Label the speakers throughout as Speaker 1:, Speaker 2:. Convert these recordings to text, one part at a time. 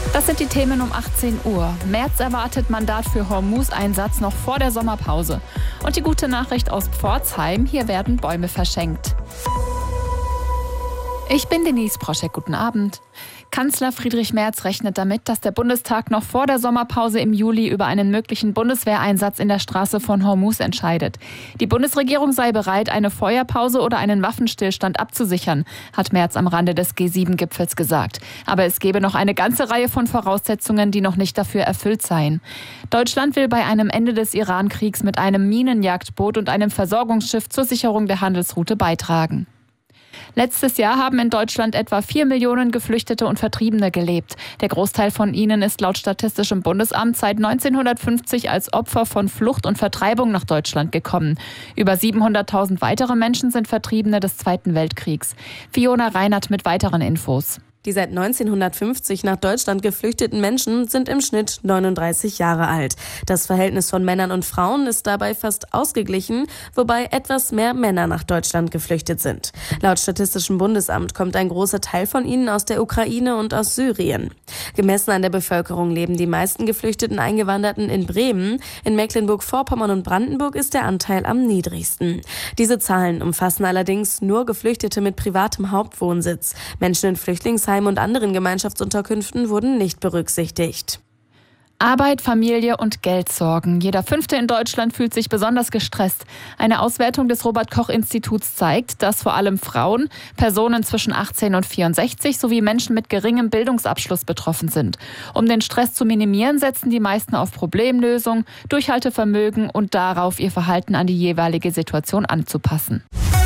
Speaker 1: Das sind die Themen um 18 Uhr. Merz erwartet Mandat für Hormuz-Einsatz noch vor der Sommerpause. Und die gute Nachricht aus Pforzheim, hier werden Bäume verschenkt. Ich bin Denise Proschek, guten Abend. Kanzler Friedrich Merz rechnet damit, dass der Bundestag noch vor der Sommerpause im Juli über einen möglichen Bundeswehreinsatz in der Straße von Hormuz entscheidet. Die Bundesregierung sei bereit, eine Feuerpause oder einen Waffenstillstand abzusichern, hat Merz am Rande des G7-Gipfels gesagt. Aber es gebe noch eine ganze Reihe von Voraussetzungen, die noch nicht dafür erfüllt seien. Deutschland will bei einem Ende des Iran-Kriegs mit einem Minenjagdboot und einem Versorgungsschiff zur Sicherung der Handelsroute beitragen. Letztes Jahr haben in Deutschland etwa 4 Millionen Geflüchtete und Vertriebene gelebt. Der Großteil von ihnen ist laut Statistischem Bundesamt seit 1950 als Opfer von Flucht und Vertreibung nach Deutschland gekommen. Über 700.000 weitere Menschen sind Vertriebene des Zweiten Weltkriegs. Fiona Reinert mit weiteren Infos.
Speaker 2: Die seit 1950 nach Deutschland geflüchteten Menschen sind im Schnitt 39 Jahre alt. Das Verhältnis von Männern und Frauen ist dabei fast ausgeglichen, wobei etwas mehr Männer nach Deutschland geflüchtet sind. Laut Statistischem Bundesamt kommt ein großer Teil von ihnen aus der Ukraine und aus Syrien. Gemessen an der Bevölkerung leben die meisten geflüchteten Eingewanderten in Bremen. In Mecklenburg-Vorpommern und Brandenburg ist der Anteil am niedrigsten. Diese Zahlen umfassen allerdings nur Geflüchtete mit privatem Hauptwohnsitz. Menschen in Flüchtlingsheimen und anderen Gemeinschaftsunterkünften wurden nicht berücksichtigt.
Speaker 1: Arbeit, Familie und Geldsorgen. Jeder Fünfte in Deutschland fühlt sich besonders gestresst. Eine Auswertung des Robert-Koch-Instituts zeigt, dass vor allem Frauen, Personen zwischen 18 und 64 sowie Menschen mit geringem Bildungsabschluss betroffen sind. Um den Stress zu minimieren, setzen die meisten auf Problemlösung, Durchhaltevermögen und darauf, ihr Verhalten an die jeweilige Situation anzupassen.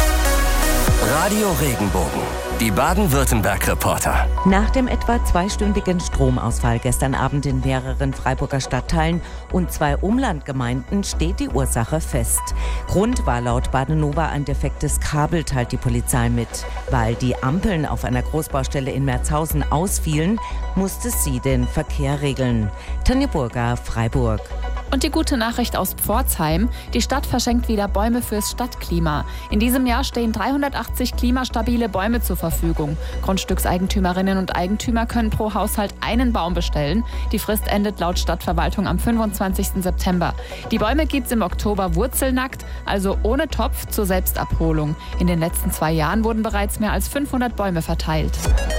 Speaker 3: Radio Regenbogen, die Baden-Württemberg-Reporter.
Speaker 4: Nach dem etwa 2-stündigen Stromausfall gestern Abend in mehreren Freiburger Stadtteilen und 2 Umlandgemeinden steht die Ursache fest. Grund war laut Badenova ein defektes Kabel, teilt die Polizei mit. Weil die Ampeln auf einer Großbaustelle in Merzhausen ausfielen, musste sie den Verkehr regeln. Tanja Burger, Freiburg.
Speaker 1: Und die gute Nachricht aus Pforzheim, die Stadt verschenkt wieder Bäume fürs Stadtklima. In diesem Jahr stehen 380 klimastabile Bäume zur Verfügung. Grundstückseigentümerinnen und Eigentümer können pro Haushalt einen Baum bestellen. Die Frist endet laut Stadtverwaltung am 25. September. Die Bäume gibt's im Oktober wurzelnackt, also ohne Topf, zur Selbstabholung. In den letzten 2 Jahren wurden bereits mehr als 500 Bäume verteilt.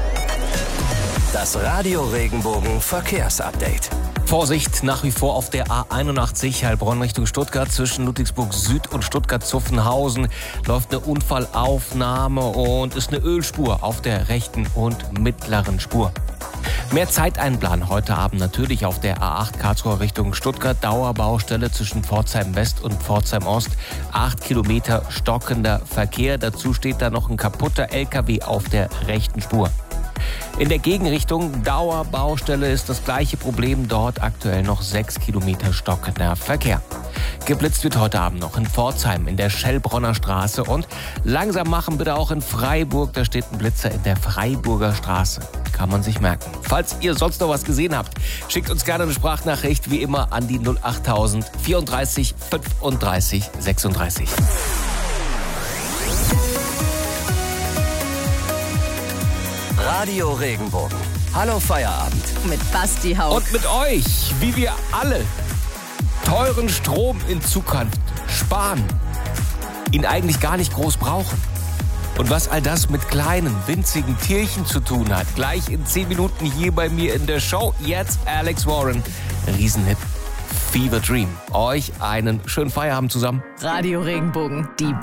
Speaker 3: Das Radio Regenbogen Verkehrsupdate.
Speaker 5: Vorsicht nach wie vor auf der A81 Heilbronn Richtung Stuttgart. Zwischen Ludwigsburg Süd und Stuttgart-Zuffenhausen läuft eine Unfallaufnahme und ist eine Ölspur auf der rechten und mittleren Spur. Mehr Zeit einplanen heute Abend natürlich auf der A8 Karlsruhe Richtung Stuttgart. Dauerbaustelle zwischen Pforzheim West und Pforzheim Ost. 8 Kilometer stockender Verkehr. Dazu steht da noch ein kaputter LKW auf der rechten Spur. In der Gegenrichtung Dauerbaustelle ist das gleiche Problem. Dort aktuell noch 6 Kilometer stockender Verkehr. Geblitzt wird heute Abend noch in Pforzheim in der Schellbronner Straße und langsam machen bitte auch in Freiburg. Da steht ein Blitzer in der Freiburger Straße. Kann man sich merken. Falls ihr sonst noch was gesehen habt, schickt uns gerne eine Sprachnachricht wie immer an die 08000 34 35 36.
Speaker 3: Radio Regenbogen. Hallo Feierabend.
Speaker 2: Mit Basti Hauck.
Speaker 5: Und mit euch, wie wir alle teuren Strom in Zukunft sparen, ihn eigentlich gar nicht groß brauchen. Und was all das mit kleinen, winzigen Tierchen zu tun hat, gleich in 10 Minuten hier bei mir in der Show. Jetzt Alex Warren, Riesenhit, Fever Dream. Euch einen schönen Feierabend zusammen.
Speaker 6: Radio Regenbogen, die